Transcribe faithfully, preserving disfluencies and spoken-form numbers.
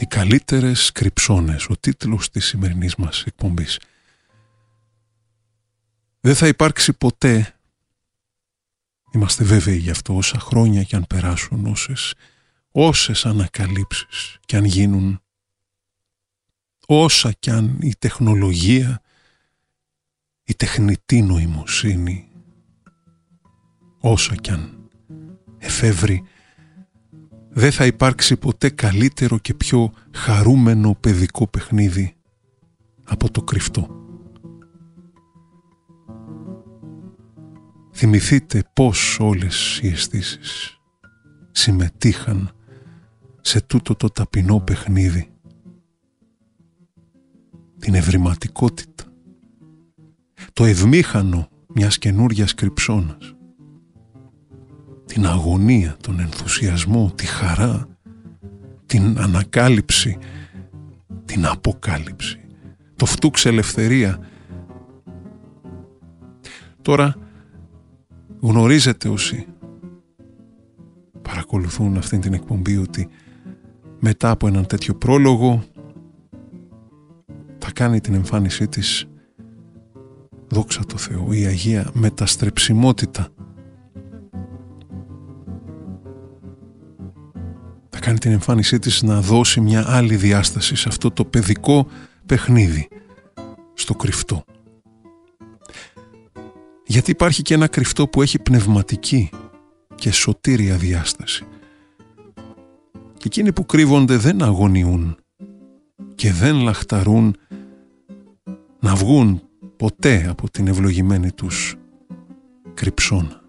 Οι καλύτερες κρυψώνες, ο τίτλος της σημερινής μας εκπομπής. Δεν θα υπάρξει ποτέ, είμαστε βέβαιοι γι' αυτό, όσα χρόνια κι αν περάσουν, όσες, όσες ανακαλύψεις κι αν γίνουν, όσα κι αν η τεχνολογία, η τεχνητή νοημοσύνη, όσα κι αν εφεύρει, δεν θα υπάρξει ποτέ καλύτερο και πιο χαρούμενο παιδικό παιχνίδι από το κρυφτό. Θυμηθείτε πώς όλες οι αισθήσεις συμμετείχαν σε τούτο το ταπεινό παιχνίδι. Την ευρηματικότητα, το ευμήχανο μιας καινούριας κρυψώνας, την αγωνία, τον ενθουσιασμό, τη χαρά, την ανακάλυψη, την αποκάλυψη, το φτούξ ελευθερία. Τώρα γνωρίζετε όσοι παρακολουθούν αυτήν την εκπομπή ότι μετά από έναν τέτοιο πρόλογο θα κάνει την εμφάνισή της, δόξα τω Θεώ, η Αγία Μεταστρεψιμότητα. Θα κάνει την εμφάνισή της να δώσει μια άλλη διάσταση σε αυτό το παιδικό παιχνίδι, στο κρυφτό. Γιατί υπάρχει και ένα κρυφτό που έχει πνευματική και σωτήρια διάσταση. Και εκείνοι που κρύβονται δεν αγωνιούν και δεν λαχταρούν να βγουν ποτέ από την ευλογημένη τους κρυψώνα.